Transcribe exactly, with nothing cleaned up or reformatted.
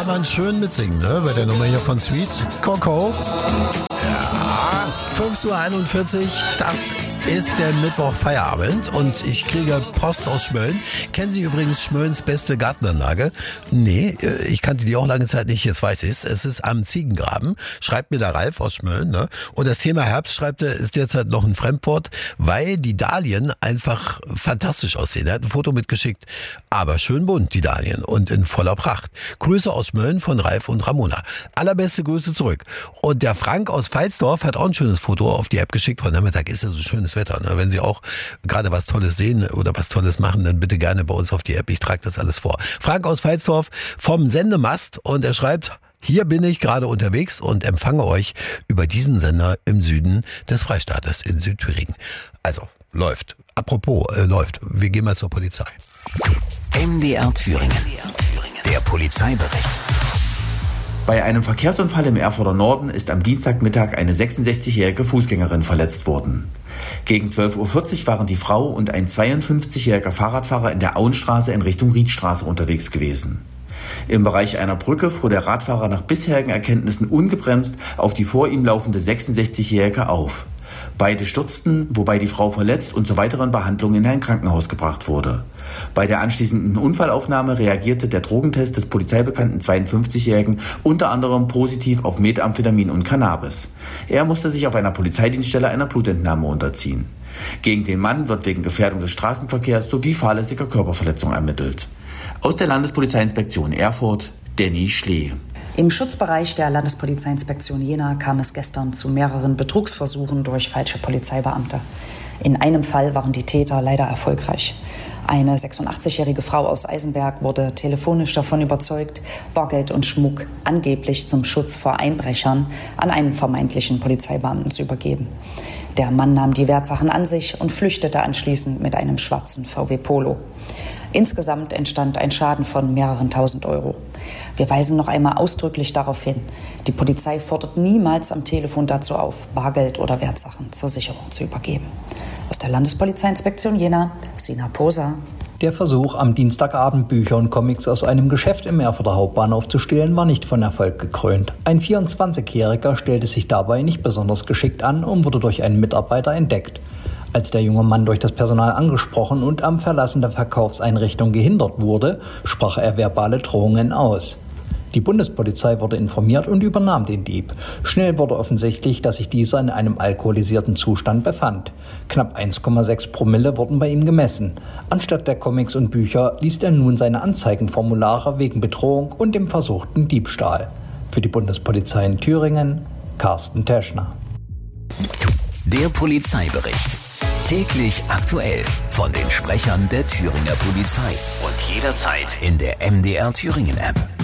man schön mitsingen, ne? Bei der Nummer hier von Sweet Coco. Ja, fünf Uhr einundvierzig, das ist der Mittwoch Feierabend und ich kriege Post aus Schmölln. Kennen Sie übrigens Schmöllns beste Gartenanlage? Nee, ich kannte die auch lange Zeit nicht, jetzt weiß ich es. Es ist am Ziegengraben, schreibt mir der Ralf aus Schmölln. Ne? Und das Thema Herbst, schreibt er, ist derzeit noch ein Fremdwort, weil die Dahlien einfach fantastisch aussehen. Er hat ein Foto mitgeschickt, aber schön bunt, die Dahlien und in voller Pracht. Grüße aus Schmölln von Ralf und Ramona. Allerbeste Grüße zurück. Und der Frank aus Veitsdorf hat auch ein schönes Foto auf die App geschickt. Heute Nachmittag ist ja so schönes Wetter. Ne? Wenn Sie auch gerade was Tolles sehen oder was Tolles machen, dann bitte gerne bei uns auf die App. Ich trage das alles vor. Frank aus Veitsdorf vom Sendemast und er schreibt: Hier bin ich gerade unterwegs und empfange euch über diesen Sender im Süden des Freistaates in Südthüringen. Also, läuft. Apropos, äh, läuft. Wir gehen mal zur Polizei. M D R Thüringen. Der Polizeibericht. Bei einem Verkehrsunfall im Erfurter Norden ist am Dienstagmittag eine sechsundsechzigjährige Fußgängerin verletzt worden. Gegen zwölf Uhr vierzig waren die Frau und ein zweiundfünfzigjähriger Fahrradfahrer in der Auenstraße in Richtung Riedstraße unterwegs gewesen. Im Bereich einer Brücke fuhr der Radfahrer nach bisherigen Erkenntnissen ungebremst auf die vor ihm laufende sechsundsechzigjährige auf. Beide stürzten, wobei die Frau verletzt und zur weiteren Behandlung in ein Krankenhaus gebracht wurde. Bei der anschließenden Unfallaufnahme reagierte der Drogentest des polizeibekannten zweiundfünfzigjährigen unter anderem positiv auf Methamphetamin und Cannabis. Er musste sich auf einer Polizeidienststelle einer Blutentnahme unterziehen. Gegen den Mann wird wegen Gefährdung des Straßenverkehrs sowie fahrlässiger Körperverletzung ermittelt. Aus der Landespolizeiinspektion Erfurt, Danny Schlee. Im Schutzbereich der Landespolizeiinspektion Jena kam es gestern zu mehreren Betrugsversuchen durch falsche Polizeibeamte. In einem Fall waren die Täter leider erfolgreich. Eine sechsundachtzigjährige Frau aus Eisenberg wurde telefonisch davon überzeugt, Bargeld und Schmuck angeblich zum Schutz vor Einbrechern an einen vermeintlichen Polizeibeamten zu übergeben. Der Mann nahm die Wertsachen an sich und flüchtete anschließend mit einem schwarzen V W Polo. Insgesamt entstand ein Schaden von mehreren tausend Euro. Wir weisen noch einmal ausdrücklich darauf hin, die Polizei fordert niemals am Telefon dazu auf, Bargeld oder Wertsachen zur Sicherung zu übergeben. Aus der Landespolizeiinspektion Jena, Sina Posa. Der Versuch, am Dienstagabend Bücher und Comics aus einem Geschäft im Erfurter Hauptbahnhof zu stehlen, war nicht von Erfolg gekrönt. Ein vierundzwanzigjähriger stellte sich dabei nicht besonders geschickt an und wurde durch einen Mitarbeiter entdeckt. Als der junge Mann durch das Personal angesprochen und am Verlassen der Verkaufseinrichtung gehindert wurde, sprach er verbale Drohungen aus. Die Bundespolizei wurde informiert und übernahm den Dieb. Schnell wurde offensichtlich, dass sich dieser in einem alkoholisierten Zustand befand. Knapp eins Komma sechs Promille wurden bei ihm gemessen. Anstatt der Comics und Bücher liest er nun seine Anzeigenformulare wegen Bedrohung und dem versuchten Diebstahl. Für die Bundespolizei in Thüringen, Carsten Teschner. Der Polizeibericht. Täglich aktuell von den Sprechern der Thüringer Polizei und jederzeit in der M D R Thüringen App.